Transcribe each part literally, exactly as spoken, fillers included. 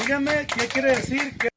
díganme qué quiere decir que...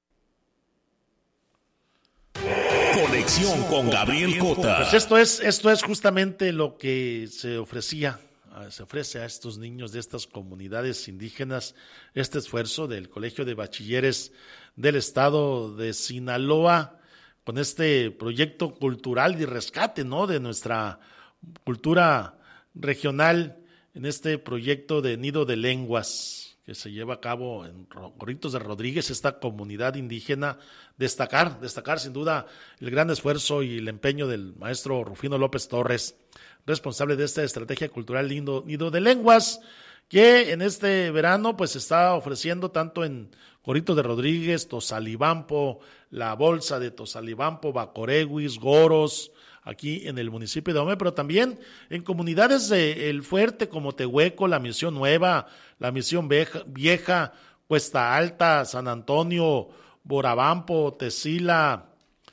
Conexión con Gabriel Cota. Pues esto es, esto es justamente lo que se ofrecía, se ofrece a estos niños de estas comunidades indígenas, este esfuerzo del Colegio de Bachilleres del Estado de Sinaloa, con este proyecto cultural y rescate, ¿no?, de nuestra cultura regional, en este proyecto de Nido de Lenguas que se lleva a cabo en Corritos de Rodríguez, esta comunidad indígena. Destacar, destacar sin duda el gran esfuerzo y el empeño del maestro Rufino López Torres, responsable de esta estrategia cultural Nido, Nido de Lenguas, que en este verano pues está ofreciendo tanto en Corritos de Rodríguez, Tozalibampo, la Bolsa de Tozalibampo, Bacoreguis, Goros, aquí en el municipio de Ome, pero también en comunidades de El Fuerte como Tehueco, la Misión Nueva, la Misión Vieja, Cuesta Alta, San Antonio, Borabampo, Tezila,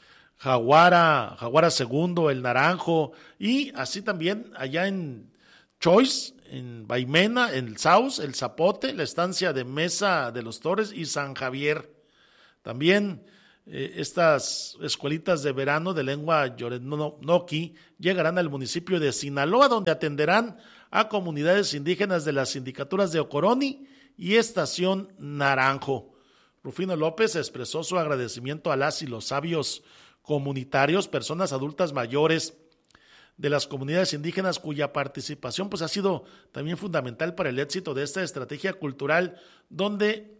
Jaguara, Jaguara Segundo, El Naranjo, y así también allá en Choice, en Baimena, en el Saus, El Zapote, la estancia de Mesa de los Torres y San Javier. También eh, estas escuelitas de verano de lengua yorenoqui llegarán al municipio de Sinaloa, donde atenderán a comunidades indígenas de las sindicaturas de Ocoroni y Estación Naranjo. Rufino López expresó su agradecimiento a las y los sabios comunitarios, personas adultas mayores de las comunidades indígenas cuya participación pues ha sido también fundamental para el éxito de esta estrategia cultural, donde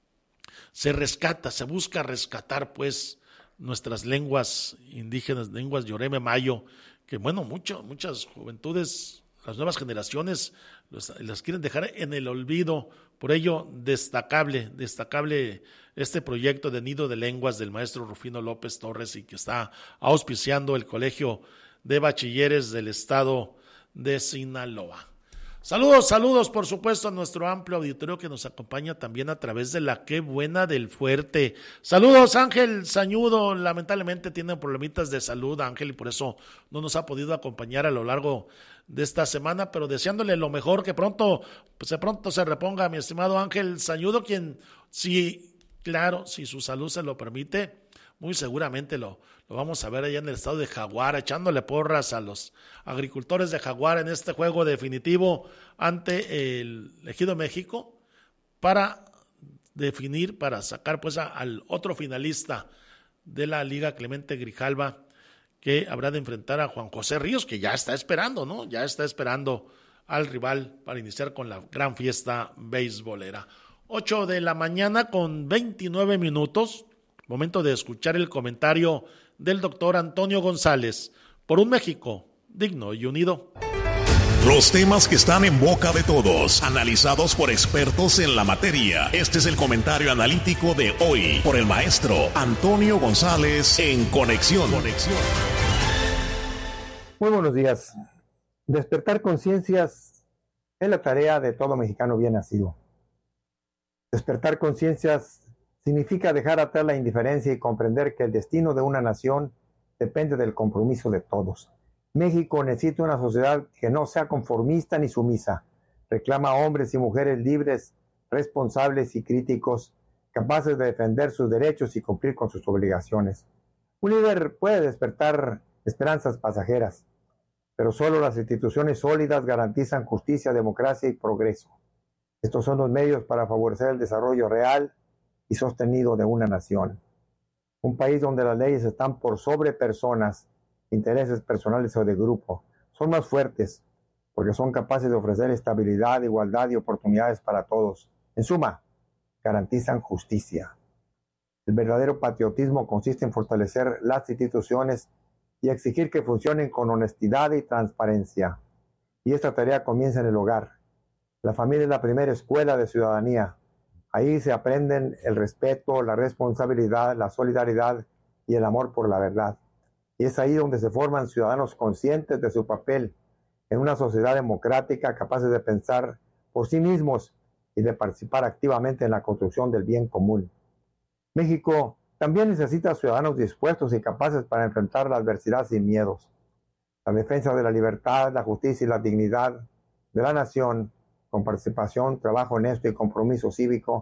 se rescata, se busca rescatar pues nuestras lenguas indígenas, lenguas yoreme mayo, que bueno, mucho, muchas juventudes, las nuevas generaciones los, las quieren dejar en el olvido. Por ello, destacable, destacable este proyecto de Nido de Lenguas del maestro Rufino López Torres, y que está auspiciando el Colegio de Bachilleres del Estado de Sinaloa. Saludos, saludos por supuesto a nuestro amplio auditorio que nos acompaña también a través de la Qué Buena del Fuerte. Saludos, Ángel Sañudo, lamentablemente tiene problemitas de salud, Ángel, y por eso no nos ha podido acompañar a lo largo de esta semana, pero deseándole lo mejor, que pronto, pues de pronto se reponga, mi estimado Ángel Sañudo, quien, si, claro, si su salud se lo permite, muy seguramente lo, lo vamos a ver allá en el estado de Jaguara, echándole porras a los agricultores de Jaguara en este juego definitivo ante el Ejido México, para definir, para sacar pues a, al otro finalista de la Liga Clemente Grijalva, que habrá de enfrentar a Juan José Ríos, que ya está esperando, ¿no? Ya está esperando al rival para iniciar con la gran fiesta beisbolera. Ocho de la mañana con veintinueve minutos. Momento de escuchar el comentario del doctor Antonio González por un México digno y unido. Los temas que están en boca de todos, analizados por expertos en la materia. Este es el comentario analítico de hoy por el maestro Antonio González en Conexión. Conexión. Muy buenos días. Despertar conciencias es la tarea de todo mexicano bien nacido. Despertar conciencias significa dejar atrás la indiferencia y comprender que el destino de una nación depende del compromiso de todos. México necesita una sociedad que no sea conformista ni sumisa. Reclama hombres y mujeres libres, responsables y críticos, capaces de defender sus derechos y cumplir con sus obligaciones. Un líder puede despertar esperanzas pasajeras, pero solo las instituciones sólidas garantizan justicia, democracia y progreso. Estos son los medios para favorecer el desarrollo real y sostenido de una nación. Un país donde las leyes están por sobre personas, intereses personales o de grupo, son más fuertes porque son capaces de ofrecer estabilidad, igualdad y oportunidades para todos. En suma, garantizan justicia. El verdadero patriotismo consiste en fortalecer las instituciones y exigir que funcionen con honestidad y transparencia. Y esta tarea comienza en el hogar. La familia es la primera escuela de ciudadanía. Ahí se aprenden el respeto, la responsabilidad, la solidaridad y el amor por la verdad. Y es ahí donde se forman ciudadanos conscientes de su papel en una sociedad democrática, capaces de pensar por sí mismos y de participar activamente en la construcción del bien común. México también necesita ciudadanos dispuestos y capaces para enfrentar la adversidad sin miedos. La defensa de la libertad, la justicia y la dignidad de la nación, con participación, trabajo honesto y compromiso cívico,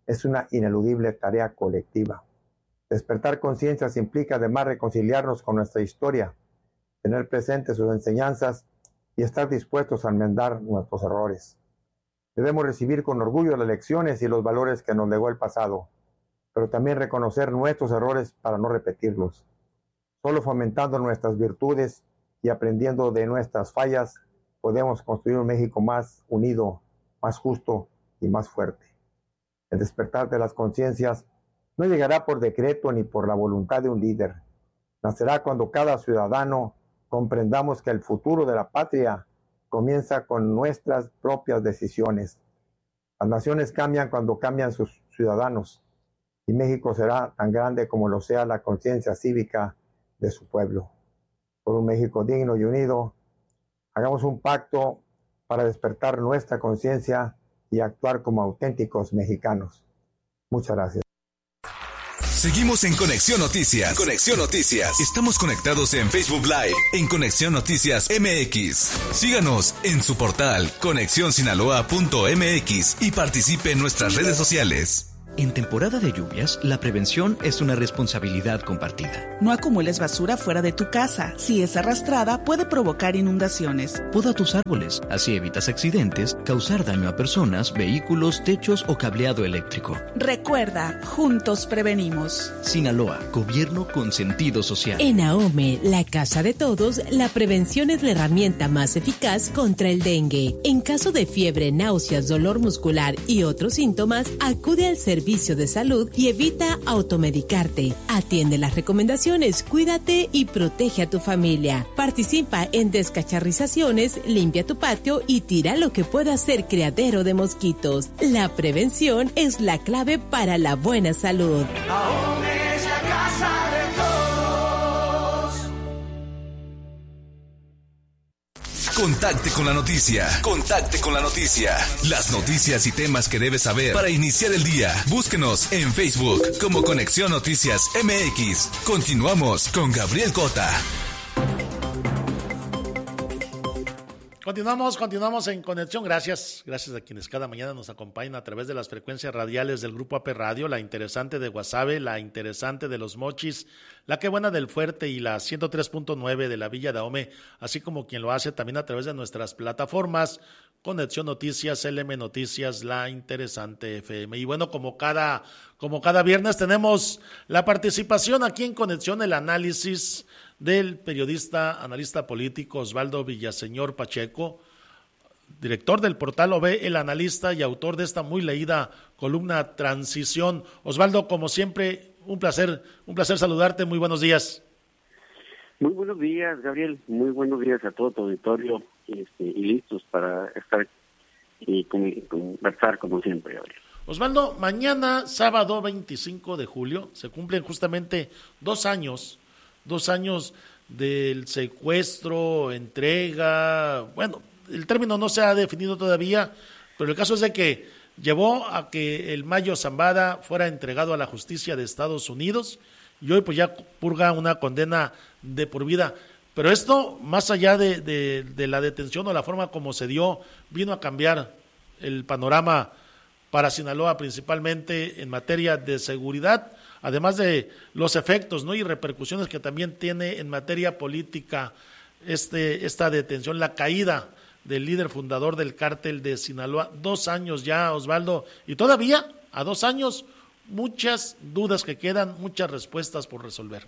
es una ineludible tarea colectiva. Despertar conciencias implica además reconciliarnos con nuestra historia, tener presentes sus enseñanzas y estar dispuestos a enmendar nuestros errores. Debemos recibir con orgullo las lecciones y los valores que nos legó el pasado, pero también reconocer nuestros errores para no repetirlos. Solo fomentando nuestras virtudes y aprendiendo de nuestras fallas, podemos construir un México más unido, más justo y más fuerte. El despertar de las conciencias no llegará por decreto ni por la voluntad de un líder. Nacerá cuando cada ciudadano comprendamos que el futuro de la patria comienza con nuestras propias decisiones. Las naciones cambian cuando cambian sus ciudadanos, y México será tan grande como lo sea la conciencia cívica de su pueblo. Por un México digno y unido, hagamos un pacto para despertar nuestra conciencia y actuar como auténticos mexicanos. Muchas gracias. Seguimos en Conexión Noticias. Conexión Noticias. Estamos conectados en Facebook Live, en Conexión Noticias M X. Síganos en su portal conexión sinaloa punto m x y participe en nuestras redes sociales. En temporada de lluvias, la prevención es una responsabilidad compartida. No acumules basura fuera de tu casa. Si es arrastrada, puede provocar inundaciones. Poda tus árboles, así evitas accidentes, causar daño a personas, vehículos, techos o cableado eléctrico. Recuerda, juntos prevenimos. Sinaloa, gobierno con sentido social. En AOME, la casa de todos, la prevención es la herramienta más eficaz contra el dengue. En caso de fiebre, náuseas, dolor muscular y otros síntomas, acude al servicio de salud y evita automedicarte. Atiende las recomendaciones, cuídate y protege a tu familia. Participa en descacharrizaciones, limpia tu patio y tira lo que pueda ser criadero de mosquitos. La prevención es la clave para la buena salud. AOME es la casa de todos. Contacte con la noticia. Contacte con la noticia. Las noticias y temas que debes saber para iniciar el día. Búsquenos en Facebook como Conexión Noticias M X. Continuamos con Gabriel Cota. Continuamos, continuamos en Conexión. Gracias, gracias a quienes cada mañana nos acompañan a través de las frecuencias radiales del Grupo A P Radio, la interesante de Guasave, la interesante de Los Mochis, la que buena del Fuerte y la ciento tres punto nueve de la Villa de Ahome, así como quien lo hace también a través de nuestras plataformas, Conexión Noticias, L M Noticias, la interesante F M. Y bueno, como cada, como cada viernes tenemos la participación aquí en Conexión, el análisis del periodista, analista político Osvaldo Villaseñor Pacheco, director del portal O V, el analista y autor de esta muy leída columna Transición. Osvaldo, como siempre, un placer, un placer saludarte, muy buenos días. Muy buenos días, Gabriel, muy buenos días a todo tu auditorio, este, y listos para estar y conversar como siempre, Gabriel. Osvaldo, mañana, sábado veinticinco de julio, se cumplen justamente dos años dos años del secuestro, entrega, bueno, el término no se ha definido todavía, pero el caso es de que llevó a que el Mayo Zambada fuera entregado a la justicia de Estados Unidos y hoy pues ya purga una condena de por vida. Pero esto, más allá de, de, de la detención o la forma como se dio, vino a cambiar el panorama para Sinaloa, principalmente en materia de seguridad, además de los efectos, ¿no?, y repercusiones que también tiene en materia política este esta detención, la caída del líder fundador del cártel de Sinaloa. Dos años ya, Osvaldo, y todavía a dos años muchas dudas que quedan, muchas respuestas por resolver.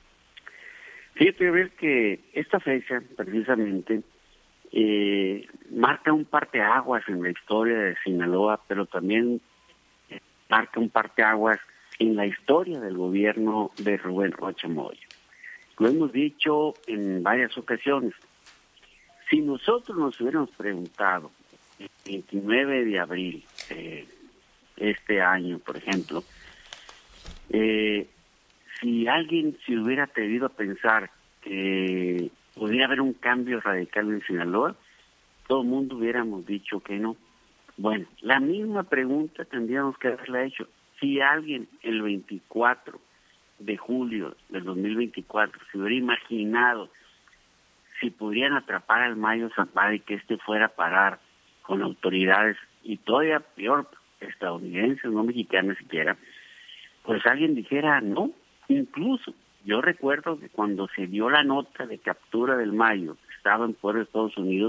Fíjate, ver que esta fecha precisamente eh, marca un parteaguas en la historia de Sinaloa, pero también eh, marca un parteaguas en la historia del gobierno de Rubén Rocha Moya. Lo hemos dicho en varias ocasiones. Si nosotros nos hubiéramos preguntado el veintinueve de abril de este año, por ejemplo, eh, si alguien se hubiera atrevido a pensar que podría haber un cambio radical en Sinaloa, todo el mundo hubiéramos dicho que no. Bueno, la misma pregunta tendríamos que haberla hecho. Si alguien el veinticuatro de julio del dos mil veinticuatro se hubiera imaginado si podrían atrapar al Mayo Zambada y que éste fuera a parar con autoridades, y todavía peor, estadounidenses, no mexicanas siquiera, pues alguien dijera no. Incluso yo recuerdo que cuando se dio la nota de captura del Mayo, estaba en poder de Estados Unidos,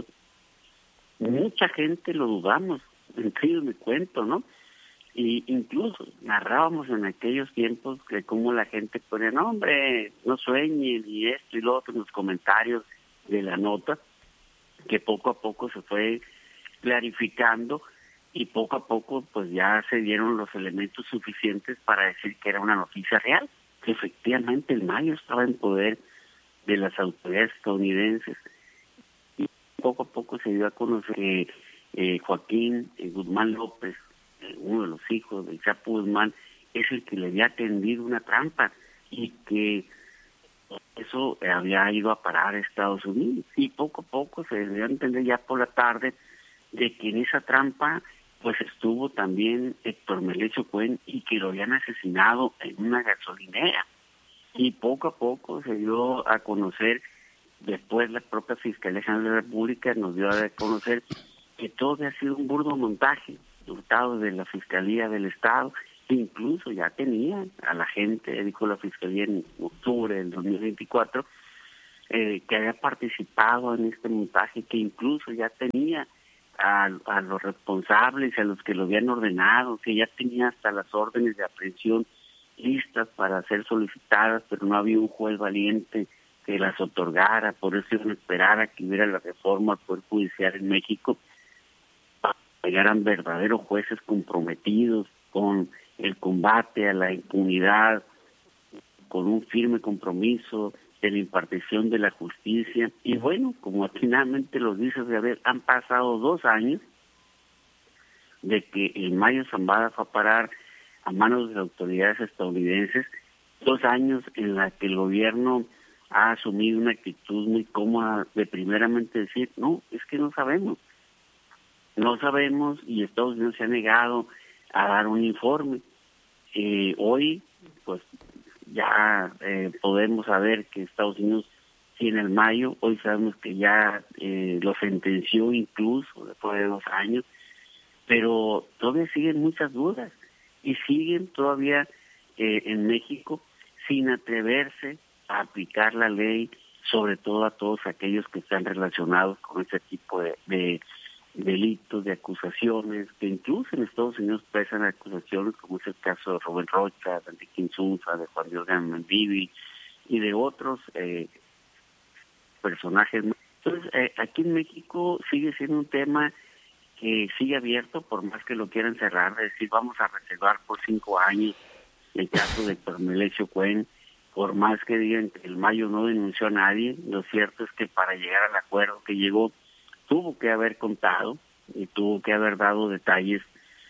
mucha gente lo dudamos, entre ellos me cuento, ¿no? Y incluso narrábamos en aquellos tiempos que como la gente ponía, no hombre, no sueñen y esto y lo otro en los comentarios de la nota, que poco a poco se fue clarificando y poco a poco pues ya se dieron los elementos suficientes para decir que era una noticia real, que efectivamente el Mayo estaba en poder de las autoridades estadounidenses. Y poco a poco se dio a conocer que eh, Joaquín eh, Guzmán López, uno de los hijos del Chapo Guzmán, es el que le había tendido una trampa y que eso había ido a parar a Estados Unidos. Y poco a poco se dio a entender ya por la tarde de que en esa trampa pues estuvo también Héctor Melesio Cuen y que lo habían asesinado en una gasolinera. Y poco a poco se dio a conocer, después la propia Fiscalía General de la República nos dio a conocer que todo había sido un burdo montaje, hurtado de la Fiscalía del Estado, que incluso ya tenía a la gente, dijo la Fiscalía en octubre del dos mil veinticuatro, eh, que había participado en este montaje, que incluso ya tenía a, a los responsables, a los que lo habían ordenado, que ya tenía hasta las órdenes de aprehensión listas para ser solicitadas, pero no había un juez valiente que las otorgara, por eso iban a esperar a que hubiera la reforma al Poder Judicial en México, llegaran verdaderos jueces comprometidos con el combate a la impunidad, con un firme compromiso de la impartición de la justicia. Y bueno, como atinadamente lo dices, Gabriel, han pasado dos años de que el Mayo Zambada fue a parar a manos de las autoridades estadounidenses, dos años en la que el gobierno ha asumido una actitud muy cómoda de primeramente decir, no, es que no sabemos. No sabemos y Estados Unidos se ha negado a dar un informe. Eh, hoy, pues ya eh, podemos saber que Estados Unidos tiene el Mayo, hoy sabemos que ya eh, lo sentenció incluso después de dos años, pero todavía siguen muchas dudas y siguen todavía eh, en México sin atreverse a aplicar la ley, sobre todo a todos aquellos que están relacionados con ese tipo de, de delitos, de acusaciones, que incluso en Estados Unidos pesan acusaciones, como es el caso de Rubén Rocha, de Enrique Insunza, de Juan Diego Mendívil y de otros eh, personajes. Entonces, eh, aquí en México sigue siendo un tema que sigue abierto, por más que lo quieran cerrar, es decir, vamos a reservar por cinco años el caso de Héctor Melesio Cuen, por más que digan que el Mayo no denunció a nadie, lo cierto es que para llegar al acuerdo que llegó, tuvo que haber contado y tuvo que haber dado detalles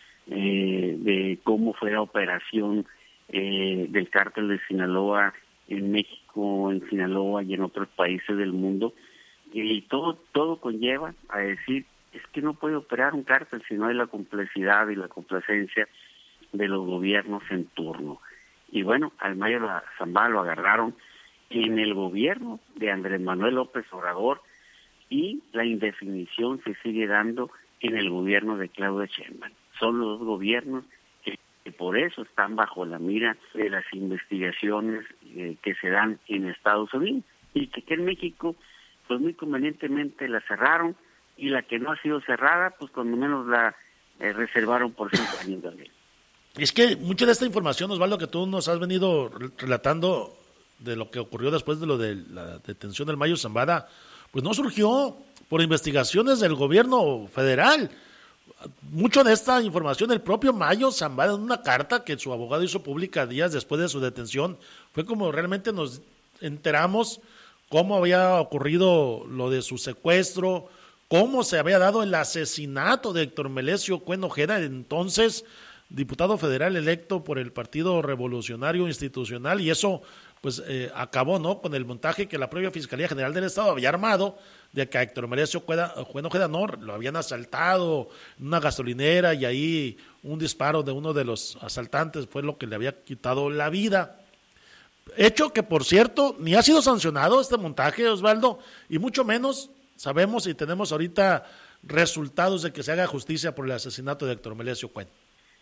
eh, de cómo fue la operación eh, del cártel de Sinaloa en México, en Sinaloa y en otros países del mundo. Y todo todo conlleva a decir, es que no puede operar un cártel si no hay la complicidad y la complacencia de los gobiernos en turno. Y bueno, al Mayo Zambada lo agarraron en el gobierno de Andrés Manuel López Obrador, y la indefinición se sigue dando en el gobierno de Claudia Sheinbaum. Son los dos gobiernos que, que por eso están bajo la mira de las investigaciones eh, que se dan en Estados Unidos, y que, que en México pues muy convenientemente la cerraron, y la que no ha sido cerrada pues cuando menos la eh, reservaron por cinco años también. Es que mucha de esta información, Osvaldo, que tú nos has venido relatando de lo que ocurrió después de lo de la detención del Mayo Zambada, pues no surgió por investigaciones del gobierno federal. Mucho de esta información el propio Mayo Zambada, en una carta que su abogado hizo pública días después de su detención, fue como realmente nos enteramos cómo había ocurrido lo de su secuestro, cómo se había dado el asesinato de Héctor Melesio Cuen Ojeda, entonces diputado federal electo por el Partido Revolucionario Institucional, y eso pues eh, acabó, ¿no?, con el montaje que la propia Fiscalía General del Estado había armado de que a Héctor Melesio Cuen Ojeda no, lo habían asaltado en una gasolinera y ahí un disparo de uno de los asaltantes fue lo que le había quitado la vida. Hecho que, por cierto, ni ha sido sancionado este montaje, Osvaldo, y mucho menos sabemos y tenemos ahorita resultados de que se haga justicia por el asesinato de Héctor Melesio Cuen.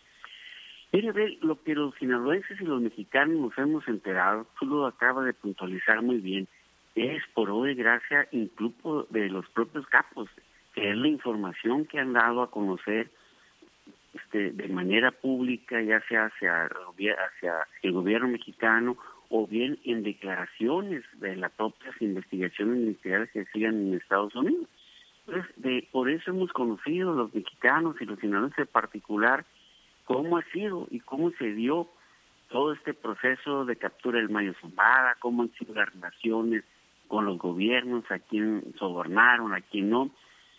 Mire, ve, lo que los sinaloenses y los mexicanos nos hemos enterado, tú lo acabas de puntualizar muy bien, es por hoy gracias incluso de los propios capos, que es la información que han dado a conocer este, de manera pública, ya sea hacia, hacia el gobierno mexicano o bien en declaraciones de las propias investigaciones ministeriales que sigan en Estados Unidos. Entonces, de, por eso hemos conocido los mexicanos y los sinaloenses en particular cómo ha sido y cómo se dio todo este proceso de captura del Mayo Zambada, cómo han sido las relaciones con los gobiernos, a quién sobornaron, a quién no,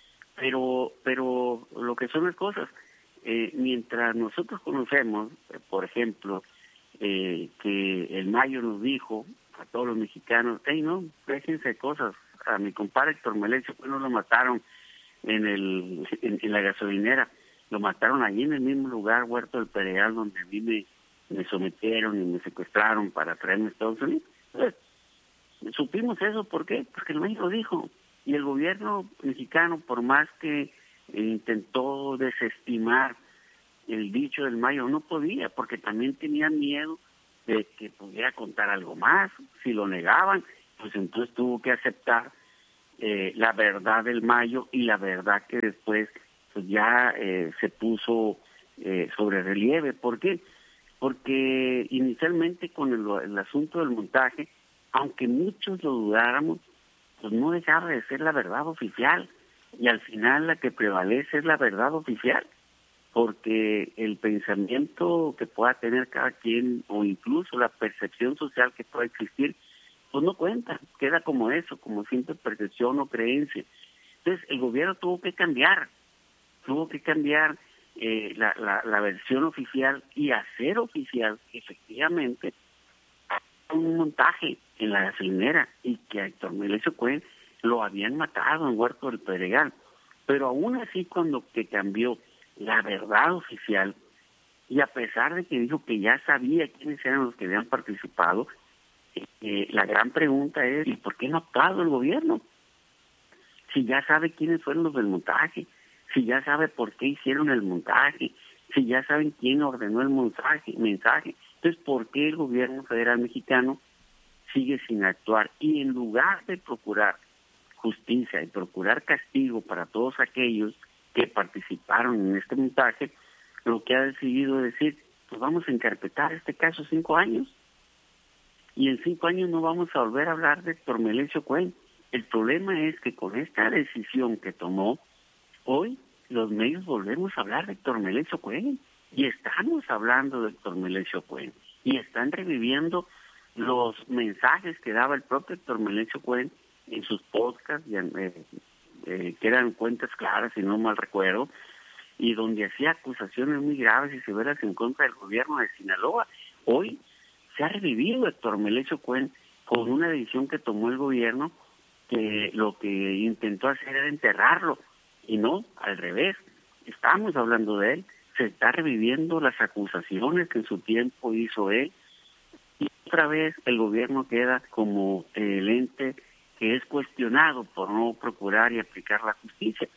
pero pero lo que son las cosas, eh, mientras nosotros conocemos, eh, por ejemplo, eh, que el Mayo nos dijo a todos los mexicanos, hey, no, déjense cosas, a mi compadre Héctor Melesio, pues no lo mataron en el en, en la gasolinera, lo mataron allí en el mismo lugar, Huerto del Pedregal, donde a mí me, me sometieron y me secuestraron para traerme a Estados Unidos. Entonces, supimos eso, ¿por qué? Porque el Mayo lo dijo. Y el gobierno mexicano, por más que eh, intentó desestimar el dicho del Mayo, no podía, porque también tenía miedo de que pudiera contar algo más. Si lo negaban, pues entonces tuvo que aceptar eh, la verdad del Mayo y la verdad que después pues ya eh, se puso eh, sobre relieve. ¿Por qué? Porque inicialmente con el, el asunto del montaje, aunque muchos lo dudáramos, pues no dejaba de ser la verdad oficial, y al final la que prevalece es la verdad oficial, porque el pensamiento que pueda tener cada quien o incluso la percepción social que pueda existir, pues no cuenta, queda como eso, como simple percepción o creencia. Entonces el gobierno tuvo que cambiar, tuvo que cambiar eh, la, la, la versión oficial y hacer oficial que efectivamente un montaje en la gasolinera y que a Héctor Melesio Cuen lo habían matado en Huerto del Pedregal. Pero aún así, cuando que cambió la verdad oficial, y a pesar de que dijo que ya sabía quiénes eran los que habían participado, eh, la gran pregunta es, ¿y por qué no ha actuado el gobierno? Si ya sabe quiénes fueron los del montaje, si ya sabe por qué hicieron el montaje, si ya saben quién ordenó el mensaje, mensaje. Entonces, ¿por qué el gobierno federal mexicano sigue sin actuar? Y en lugar de procurar justicia y procurar castigo para todos aquellos que participaron en este montaje, lo que ha decidido es decir, pues vamos a encarpetar este caso cinco años, y en cinco años no vamos a volver a hablar de Héctor Melesio Cuen. El problema es que con esta decisión que tomó, hoy los medios volvemos a hablar de Héctor Melesio Cuen, y estamos hablando de Héctor Melesio Cuen, y están reviviendo los mensajes que daba el propio Héctor Melesio Cuen en sus podcasts, eh, eh, que eran cuentas claras, si no mal recuerdo, y donde hacía acusaciones muy graves y severas en contra del gobierno de Sinaloa. Hoy se ha revivido Héctor Melesio Cuen con una decisión que tomó el gobierno, que lo que intentó hacer era enterrarlo, y no, al revés, estamos hablando de él, se está reviviendo las acusaciones que en su tiempo hizo él, y otra vez el gobierno queda como el ente que es cuestionado por no procurar y aplicar la justicia.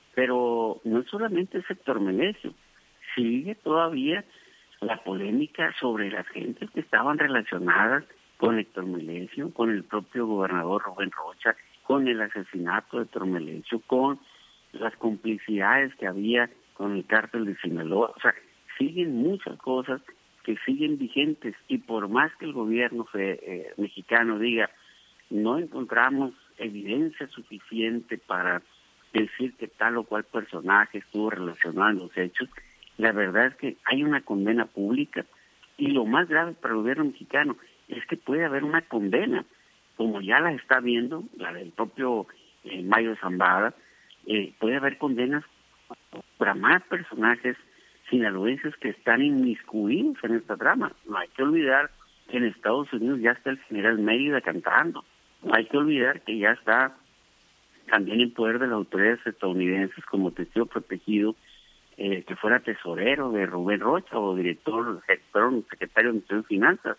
Pero no solamente es Héctor Melesio, sigue todavía la polémica sobre las gentes que estaban relacionadas con Héctor Melesio, con el propio gobernador Rubén Rocha, con el asesinato de Héctor Melesio, con las complicidades que había con el cártel de Sinaloa. O sea, siguen muchas cosas que siguen vigentes, y por más que el gobierno fe, eh, mexicano diga no encontramos evidencia suficiente para decir que tal o cual personaje estuvo relacionado en los hechos, la verdad es que hay una condena pública, y lo más grave para el gobierno mexicano es que puede haber una condena, como ya la está viendo, la del propio eh, Mayo Zambada, eh, puede haber condenas para más personajes sinaloenses que están inmiscuidos en esta trama. No hay que olvidar que en Estados Unidos ya está el general Mérida cantando. No hay que olvidar que ya está también en poder de las autoridades estadounidenses como testigo protegido, eh, que fuera tesorero de Rubén Rocha o director, perdón, secretario de Ministerio de Finanzas.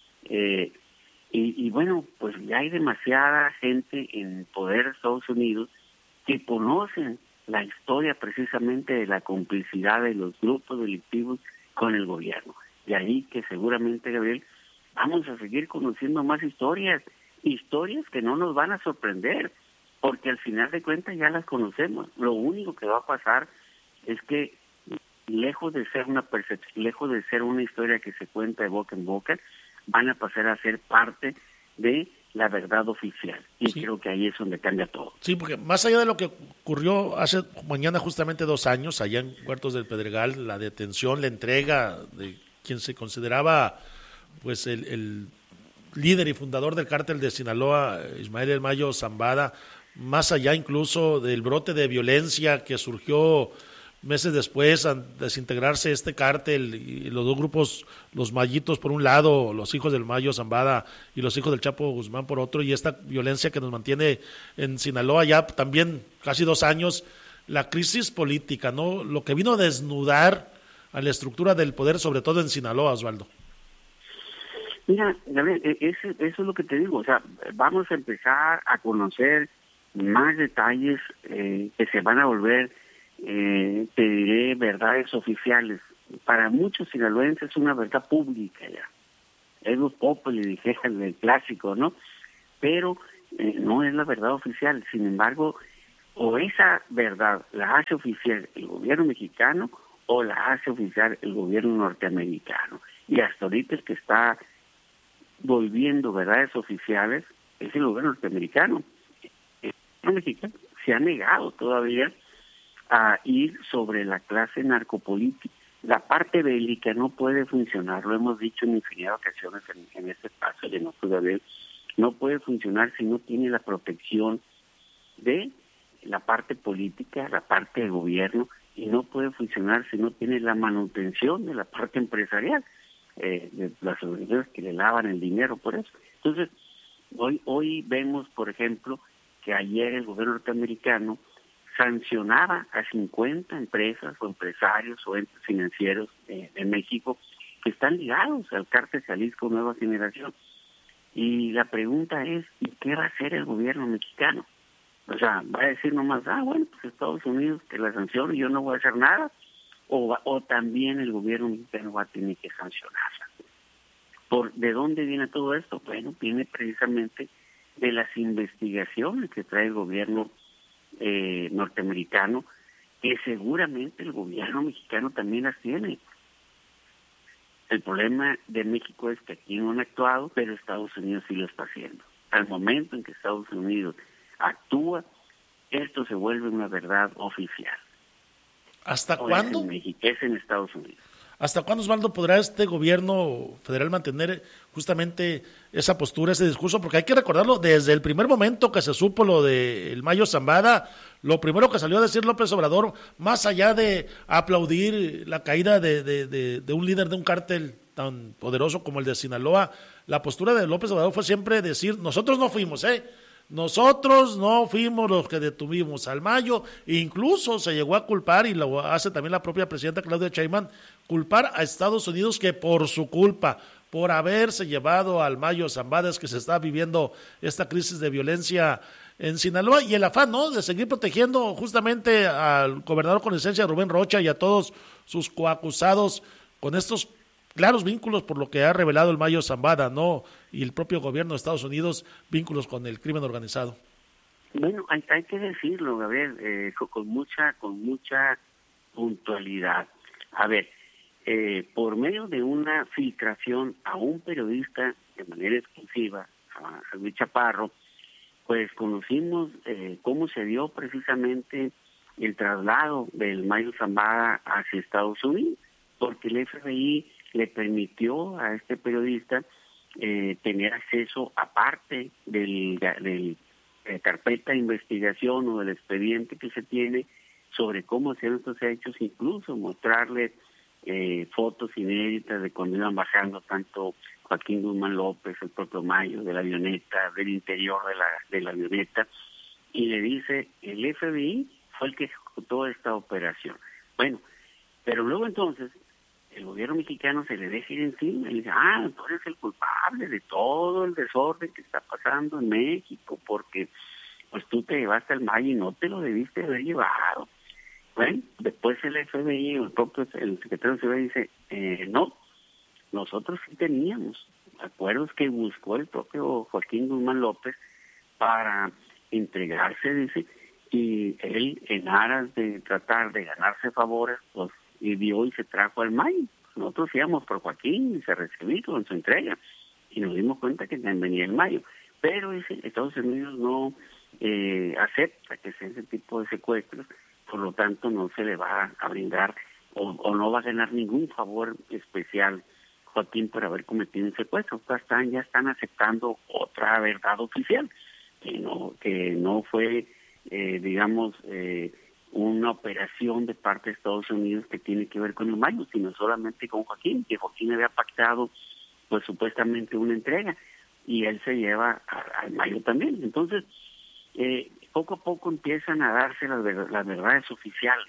Eh, y, y bueno, pues ya hay demasiada gente en poder de Estados Unidos que conocen la historia precisamente de la complicidad de los grupos delictivos con el gobierno. De ahí que seguramente, Gabriel, vamos a seguir conociendo más historias, historias que no nos van a sorprender, porque al final de cuentas ya las conocemos. Lo único que va a pasar es que lejos de ser una percepción, lejos de ser una historia que se cuenta de boca en boca, van a pasar a ser parte de la verdad oficial. Y sí, creo que ahí es donde cambia todo. Sí, porque más allá de lo que ocurrió hace mañana justamente dos años, allá en Huertos del Pedregal, la detención, la entrega de quien se consideraba pues el, el líder y fundador del cártel de Sinaloa, Ismael El Mayo Zambada, más allá incluso del brote de violencia que surgió meses después, al desintegrarse este cártel y los dos grupos, los Mayitos por un lado, los hijos del Mayo Zambada y los hijos del Chapo Guzmán por otro, y esta violencia que nos mantiene en Sinaloa ya también casi dos años, la crisis política, ¿no? Lo que vino a desnudar a la estructura del poder, sobre todo en Sinaloa, Osvaldo. Mira, Gabriel, eso, eso es lo que te digo, o sea, vamos a empezar a conocer más detalles eh, que se van a volver Eh, te diré verdades oficiales. Para muchos sinaloenses es una verdad pública ya. Es los populi, dijeron el clásico, ¿no? Pero eh, no es la verdad oficial. Sin embargo, o esa verdad la hace oficial el gobierno mexicano o la hace oficial el gobierno norteamericano. Y hasta ahorita el que está volviendo verdades oficiales es el gobierno norteamericano. El gobierno mexicano se ha negado todavía a ir sobre la clase narcopolítica. La parte bélica no puede funcionar, lo hemos dicho en infinidad de ocasiones en, en este espacio de No Puede Haber, no puede funcionar si no tiene la protección de la parte política, la parte del gobierno, y no puede funcionar si no tiene la manutención de la parte empresarial, eh, de las organizaciones que le lavan el dinero por eso. Entonces, hoy, hoy vemos, por ejemplo, que ayer el gobierno norteamericano sancionaba a cincuenta empresas o empresarios o entes financieros eh, de México que están ligados al cártel Jalisco Nueva Generación. Y la pregunta es, ¿y qué va a hacer el gobierno mexicano? O sea, ¿va a decir nomás, ah, bueno, pues Estados Unidos que la sancione y yo no voy a hacer nada? O, va, o también el gobierno mexicano va a tener que sancionarla. ¿Por, ¿De dónde viene todo esto? Bueno, viene precisamente de las investigaciones que trae el gobierno Eh, norteamericano, que seguramente el gobierno mexicano también las tiene. El problema de México es que aquí no han actuado, pero Estados Unidos sí lo está haciendo. Al momento en que Estados Unidos actúa, esto se vuelve una verdad oficial. ¿Hasta o cuándo? Es en México, es en Estados Unidos. ¿Hasta cuándo, Osvaldo, podrá este gobierno federal mantener justamente esa postura, ese discurso? Porque hay que recordarlo, desde el primer momento que se supo lo del Mayo Zambada, lo primero que salió a decir López Obrador, más allá de aplaudir la caída de, de, de, de un líder de un cártel tan poderoso como el de Sinaloa, la postura de López Obrador fue siempre decir, nosotros no fuimos, ¿eh? Nosotros no fuimos los que detuvimos al Mayo, incluso se llegó a culpar, y lo hace también la propia presidenta Claudia Sheinbaum, culpar a Estados Unidos que por su culpa, por haberse llevado al Mayo Zambada, es que se está viviendo esta crisis de violencia en Sinaloa, y el afán, ¿no?, de seguir protegiendo justamente al gobernador con licencia Rubén Rocha y a todos sus coacusados con estos claros vínculos por lo que ha revelado el Mayo Zambada, ¿no?, y el propio gobierno de Estados Unidos, vínculos con el crimen organizado. Bueno, hay, hay que decirlo, Gabriel, eh, con, con mucha con mucha puntualidad. A ver, eh, por medio de una filtración a un periodista de manera exclusiva, a, a Luis Chaparro, pues conocimos eh, cómo se dio precisamente el traslado del Mayo Zambada hacia Estados Unidos, porque el F B I le permitió a este periodista eh, tener acceso aparte del, del eh, carpeta de investigación o del expediente que se tiene sobre cómo hacer estos hechos, incluso mostrarle eh, fotos inéditas de cuando iban bajando tanto Joaquín Guzmán López, el propio Mayo, de la avioneta, del interior de la, de la avioneta, y le dice, el F B I fue el que ejecutó esta operación. Bueno, pero luego entonces el gobierno mexicano se le deja ir encima y le dice, ah, tú eres el culpable de todo el desorden que está pasando en México, porque pues tú te llevaste al Mayo y no te lo debiste haber llevado. Bueno, después el F B I, el propio el secretario de Seguridad dice, eh, no, nosotros sí teníamos acuerdos que buscó el propio Joaquín Guzmán López para entregarse, dice, y él en aras de tratar de ganarse favores, pues y dio y se trajo al Mayo. Nosotros íbamos por Joaquín y se recibió con su entrega y nos dimos cuenta que venía el Mayo. Pero dice, Estados Unidos no eh, acepta que sea ese tipo de secuestros, por lo tanto no se le va a brindar o, o no va a ganar ningún favor especial Joaquín por haber cometido un secuestro. Ya están, ya están aceptando otra verdad oficial, que no, que no fue, eh, digamos, eh, una operación de parte de Estados Unidos que tiene que ver con el Mayo, sino solamente con Joaquín, que Joaquín había pactado, pues supuestamente una entrega, y él se lleva al Mayo también. Entonces, eh, poco a poco empiezan a darse las, ver- las verdades oficiales,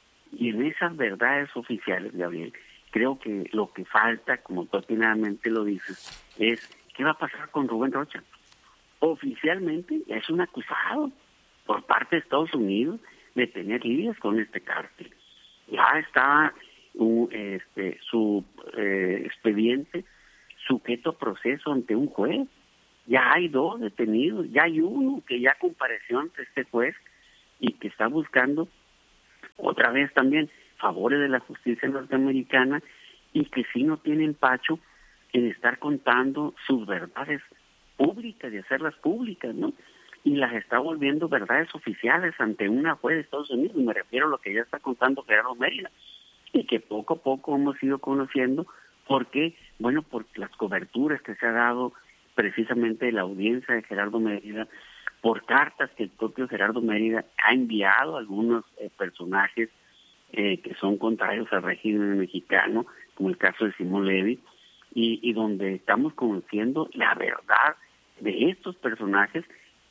y en esas verdades oficiales, Gabriel, creo que lo que falta, como tú atinadamente lo dices, es ¿qué va a pasar con Rubén Rocha? Oficialmente es un acusado por parte de Estados Unidos de tener lidias con este cártel. Ya está un, este, su eh, expediente sujeto a proceso ante un juez. Ya hay dos detenidos, ya hay uno que ya compareció ante este juez y que está buscando otra vez también favores de la justicia norteamericana y que sí no tiene empacho en estar contando sus verdades públicas y hacerlas públicas, ¿no? Y las está volviendo verdades oficiales ante una juez de Estados Unidos, me refiero a lo que ya está contando Gerardo Mérida, y que poco a poco hemos ido conociendo. ¿Por qué? Bueno, por las coberturas que se ha dado precisamente de la audiencia de Gerardo Mérida, por cartas que el propio Gerardo Mérida ha enviado a algunos eh, personajes eh, que son contrarios al régimen mexicano, como el caso de Simón Levy, y, y donde estamos conociendo la verdad de estos personajes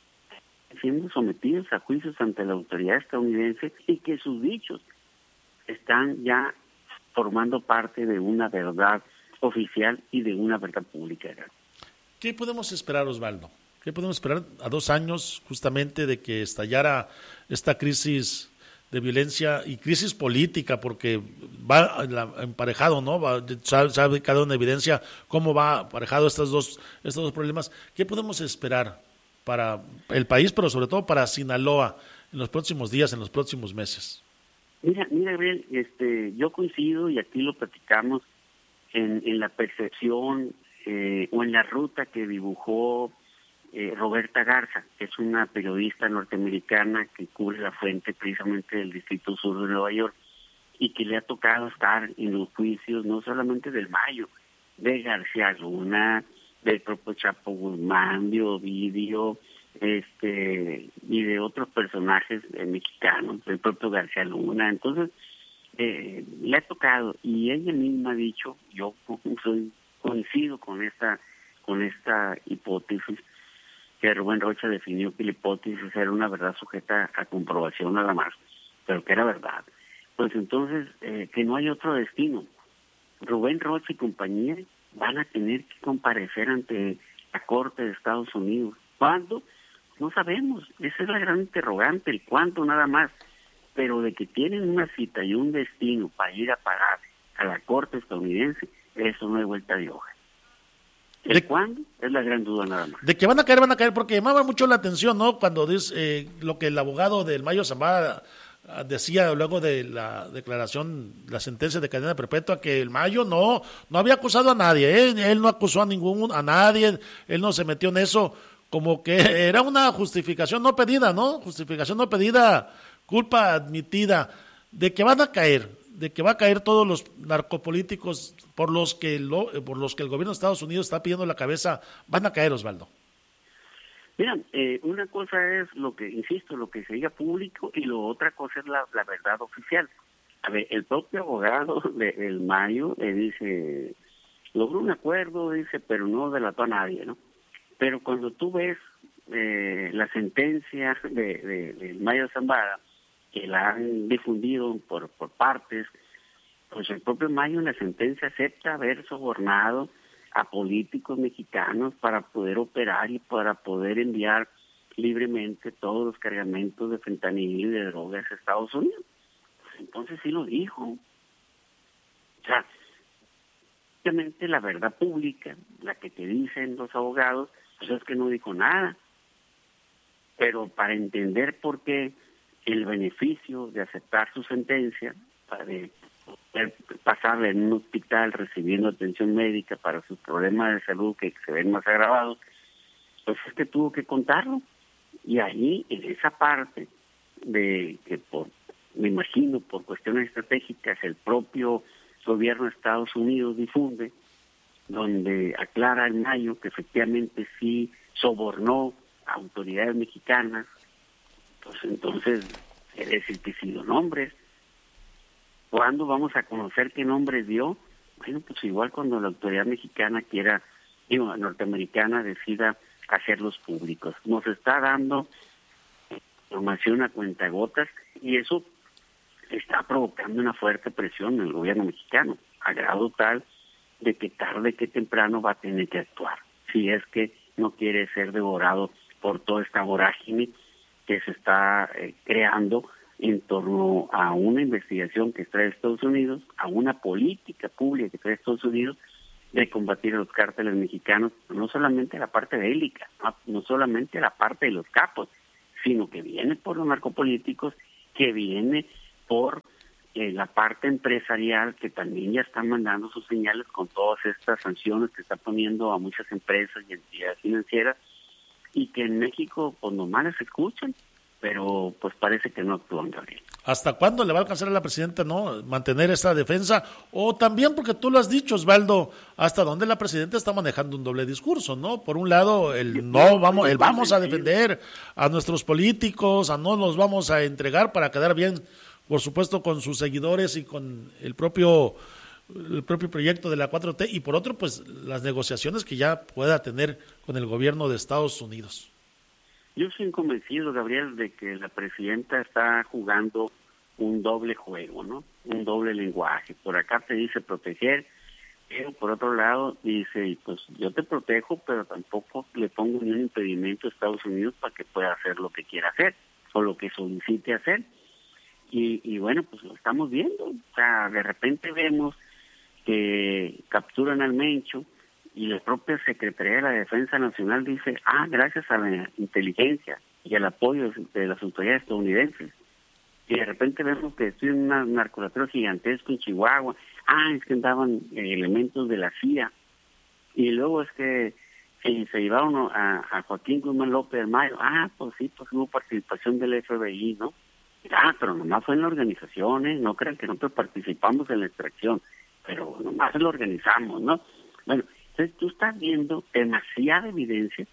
siendo sometidos a juicios ante la autoridad estadounidense y que sus dichos están ya formando parte de una verdad oficial y de una verdad pública. ¿Qué podemos esperar, Osvaldo? ¿Qué podemos esperar a dos años justamente de que estallara esta crisis de violencia y crisis política? Porque va emparejado, ¿no? Va, sabe, sabe cada una evidencia cómo va aparejado estos dos, estos dos problemas. ¿Qué podemos esperar para el país, pero sobre todo para Sinaloa en los próximos días, en los próximos meses? Mira, mira, Gabriel, este, yo coincido y aquí lo platicamos en, en la percepción eh, o en la ruta que dibujó eh, Roberta Garza, que es una periodista norteamericana que cubre la fuente precisamente del Distrito Sur de Nueva York y que le ha tocado estar en los juicios no solamente del Mayo, de García Luna, del propio Chapo Guzmán, de Ovidio, este, y de otros personajes eh, mexicanos, del propio García Luna. Entonces, eh, le ha tocado, y ella misma ha dicho, yo soy, coincido con esta, con esta hipótesis, que Rubén Rocha definió que la hipótesis era una verdad sujeta a comprobación nada más, pero que era verdad. Pues entonces, eh, que no hay otro destino. Rubén Rocha y compañía van a tener que comparecer ante la Corte de Estados Unidos. ¿Cuándo? No sabemos. Esa es la gran interrogante, el cuándo nada más. Pero de que tienen una cita y un destino para ir a pagar a la Corte estadounidense, eso no hay vuelta de hoja. ¿El de, cuándo? Es la gran duda nada más. De que van a caer, van a caer, porque llamaba mucho la atención, ¿no? Cuando dice eh, lo que el abogado del Mayo Zambada decía luego de la declaración, la sentencia de cadena perpetua, que el Mayo no no había acusado a nadie, ¿eh? Él no acusó a ningún a nadie, él no se metió en eso, como que era una justificación no pedida, ¿no? Justificación no pedida, culpa admitida, de que van a caer, de que va a caer todos los narcopolíticos por los que lo, por los que el gobierno de Estados Unidos está pidiendo la cabeza, van a caer, Osvaldo. Mira, eh, una cosa es lo que, insisto, lo que se diga público y lo otra cosa es la, la verdad oficial. A ver, el propio abogado del Mayo eh, dice, logró un acuerdo, dice, pero no delató a nadie, ¿no? Pero cuando tú ves eh, la sentencia de, de, de Mayo Zambada, que la han difundido por, por partes, pues el propio Mayo en la sentencia acepta haber sobornado a políticos mexicanos para poder operar y para poder enviar libremente todos los cargamentos de fentanilo y de drogas a Estados Unidos. entonces sí lo dijo. O sea, obviamente la verdad pública, la que te dicen los abogados, pues es que no dijo nada. Pero para entender por qué el beneficio de aceptar su sentencia, para poder pasarle en un hospital recibiendo atención médica para sus problemas de salud que se ven más agravados, pues es que tuvo que contarlo. Y ahí, en esa parte de que, por me imagino, por cuestiones estratégicas, el propio gobierno de Estados Unidos difunde, donde aclara en mayo que efectivamente sí sobornó a autoridades mexicanas, pues entonces quiere decir que sí dio nombres. ¿Cuándo vamos a conocer qué nombres dio? Bueno, pues igual cuando la autoridad mexicana quiera, digo, norteamericana decida hacerlos públicos. Nos está dando información a cuentagotas y eso está provocando una fuerte presión en el gobierno mexicano, a grado tal de que tarde que temprano va a tener que actuar, si es que no quiere ser devorado por toda esta vorágine que se está eh, creando en torno a una investigación que trae Estados Unidos, a una política pública que trae Estados Unidos de combatir a los cárteles mexicanos, no solamente a la parte bélica, no, no solamente a la parte de los capos, sino que viene por los narcopolíticos, que viene por eh, la parte empresarial, que también ya están mandando sus señales con todas estas sanciones que está poniendo a muchas empresas y entidades financieras, y que en México pues nomás las escuchan, pero pues parece que no actúan, Gabriel. ¿Hasta cuándo le va a alcanzar a la presidenta no mantener esa defensa? O también, porque tú lo has dicho, Osvaldo, hasta dónde la presidenta está manejando un doble discurso, ¿no? Por un lado, el no vamos, el vamos a defender a nuestros políticos, a no nos vamos a entregar para quedar bien, por supuesto, con sus seguidores y con el propio el propio proyecto de la cuatro T, y por otro, pues las negociaciones que ya pueda tener con el gobierno de Estados Unidos. Yo soy convencido, Gabriel, de que la presidenta está jugando un doble juego, ¿no? Un doble lenguaje. Por acá te dice proteger, pero por otro lado dice, pues yo te protejo, pero tampoco le pongo ni un impedimento a Estados Unidos para que pueda hacer lo que quiera hacer o lo que solicite hacer. Y, y bueno, pues lo estamos viendo. O sea, de repente vemos que capturan al Mencho, y la propia Secretaría de la Defensa Nacional dice, ah, gracias a la inteligencia y al apoyo de las autoridades estadounidenses. Y de repente vemos que estoy en un narcolatero gigantesco en Chihuahua, ah, es que andaban eh, elementos de la C I A. Y luego es que eh, se llevaron a, a Joaquín Guzmán López del Mayo, ah, pues sí, pues hubo participación del F B I, ¿no? Ah, pero nomás fue en la organización, ¿eh? No crean que nosotros participamos en la extracción, pero nomás lo organizamos, ¿no? Bueno, entonces tú estás viendo demasiada evidencia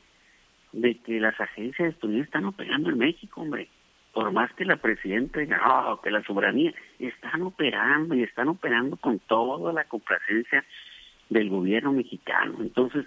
de que las agencias de Estados Unidos están operando en México, hombre. Por más que la presidenta diga, no, que la soberanía, están operando y están operando con toda la complacencia del gobierno mexicano. Entonces,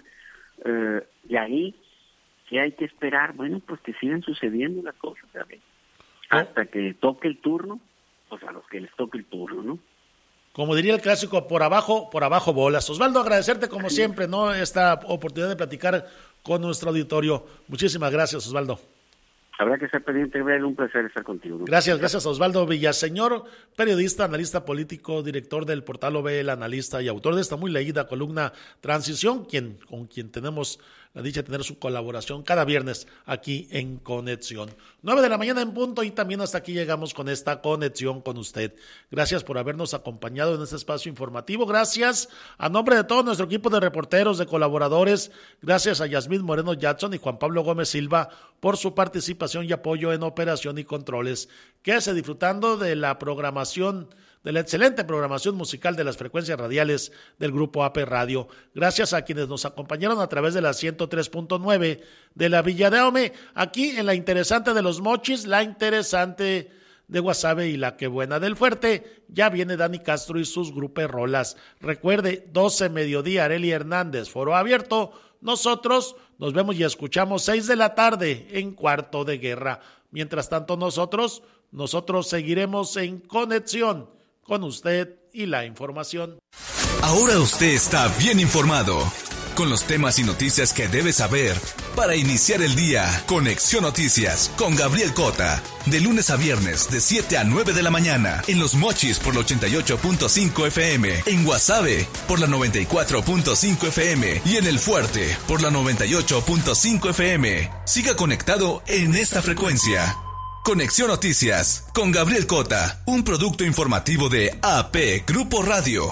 eh, de ahí, ¿qué hay que esperar? Bueno, pues que sigan sucediendo las cosas, ¿sabes? Hasta que toque el turno, pues a los que les toque el turno, ¿no? Como diría el clásico, por abajo, por abajo bolas. Osvaldo, agradecerte como siempre, ¿no? Esta oportunidad de platicar con nuestro auditorio. Muchísimas gracias, Osvaldo. Habrá que ser pendiente, Gabriel, un placer estar contigo, ¿no? Gracias, gracias a Osvaldo Villaseñor, periodista, analista político, director del portal O V, el analista y autor de esta muy leída columna Transición, quien, con quien tenemos la dicha de tener su colaboración cada viernes aquí en Conexión. Nueve de la mañana en punto, y también hasta aquí llegamos con esta conexión con usted. Gracias por habernos acompañado en este espacio informativo. Gracias a nombre de todo nuestro equipo de reporteros, de colaboradores. Gracias a Yasmín Moreno Jackson y Juan Pablo Gómez Silva por su participación y apoyo en operación y controles. Quédese disfrutando de la programación, de la excelente programación musical de las frecuencias radiales del Grupo A P Radio. Gracias a quienes nos acompañaron a través de la ciento tres punto nueve de la Villa de Ahome, aquí en la interesante de Los Mochis, la interesante de Guasave y la que buena del Fuerte. Ya viene Dani Castro y sus grupos rolas. Recuerde, doce mediodía, Arely Hernández, foro abierto. Nosotros nos vemos y escuchamos seis de la tarde en Cuarto de Guerra. Mientras tanto, nosotros, nosotros seguiremos en conexión con usted y la información. Ahora usted está bien informado con los temas y noticias que debe saber para iniciar el día. Conexión Noticias con Gabriel Cota. De lunes a viernes de siete a nueve de la mañana. En Los Mochis por la ochenta y ocho punto cinco F M. En Guasave por la noventa y cuatro punto cinco F M. Y en El Fuerte por la noventa y ocho punto cinco F M. Siga conectado en esta frecuencia. Conexión Noticias con Gabriel Cota. Un producto informativo de A P Grupo Radio.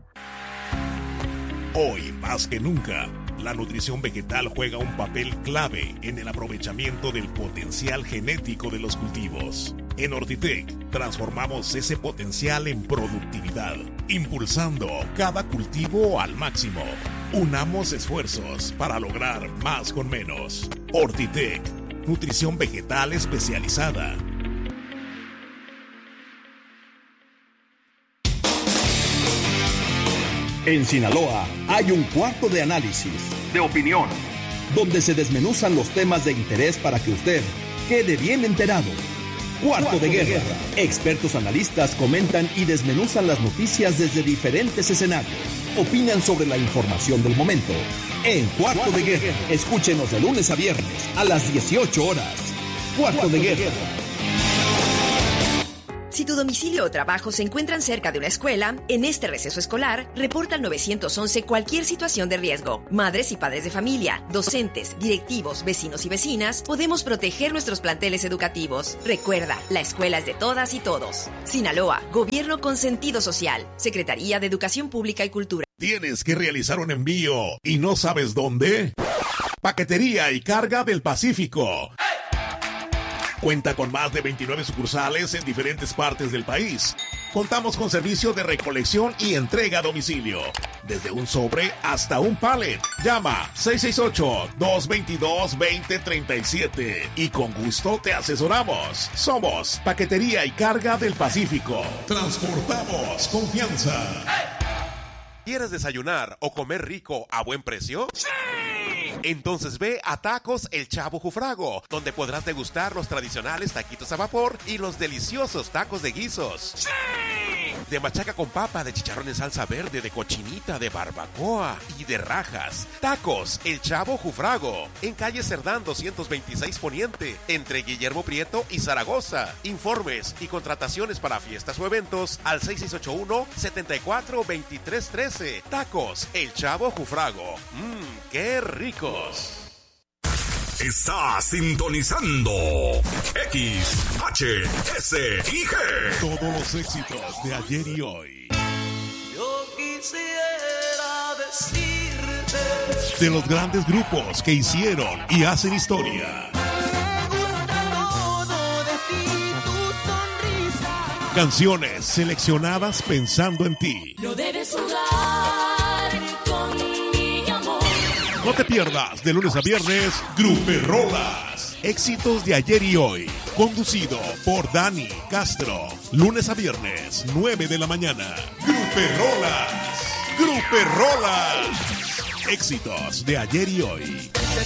Hoy más que nunca, la nutrición vegetal juega un papel clave en el aprovechamiento del potencial genético de los cultivos. En Ortitec, transformamos ese potencial en productividad, impulsando cada cultivo al máximo. Unamos esfuerzos para lograr más con menos. Ortitec, nutrición vegetal especializada. En Sinaloa hay un cuarto de análisis, de opinión, donde se desmenuzan los temas de interés para que usted quede bien enterado. Cuarto, cuarto de, guerra. de guerra. Expertos analistas comentan y desmenuzan las noticias desde diferentes escenarios. Opinan sobre la información del momento. En Cuarto, cuarto de, guerra. de guerra. Escúchenos de lunes a viernes a las dieciocho horas. Cuarto, cuarto de, de guerra. guerra. Si tu domicilio o trabajo se encuentran cerca de una escuela, en este receso escolar, reporta al nueve once cualquier situación de riesgo. Madres y padres de familia, docentes, directivos, vecinos y vecinas, podemos proteger nuestros planteles educativos. Recuerda, la escuela es de todas y todos. Sinaloa, Gobierno con sentido social. Secretaría de Educación Pública y Cultura. ¿Tienes que realizar un envío y no sabes dónde? Paquetería y Carga del Pacífico. Cuenta con más de veintinueve sucursales en diferentes partes del país. Contamos con servicio de recolección y entrega a domicilio. Desde un sobre hasta un pallet. Llama seis seis ocho, dos dos dos, dos cero tres siete y con gusto te asesoramos. Somos Paquetería y Carga del Pacífico. Transportamos confianza. ¿Quieres desayunar o comer rico a buen precio? ¡Sí! Entonces ve a Tacos El Chavo Jufrago, donde podrás degustar los tradicionales taquitos a vapor y los deliciosos tacos de guisos. ¡Sí! De machaca con papa, de chicharrón en salsa verde, de cochinita, de barbacoa y de rajas. Tacos El Chavo Jufrago, en calle Cerdán doscientos veintiséis Poniente, entre Guillermo Prieto y Zaragoza. Informes y contrataciones para fiestas o eventos al seis seis ocho uno, siete cuatro, dos tres uno tres. Tacos El Chavo Jufrago. Mmm, qué ricos. Está sintonizando X, H, S y G. Todos los éxitos de ayer y hoy. Yo quisiera decirte de los grandes grupos que hicieron y hacen historia. Me gusta todo de ti, tu sonrisa. Canciones seleccionadas pensando en ti. No debes jugar con mi amor. No te pierdas de lunes a viernes Gruperolas. Éxitos de ayer y hoy. Conducido por Dani Castro. Lunes a viernes, nueve de la mañana. Gruperolas. Gruperolas. Éxitos de ayer y hoy.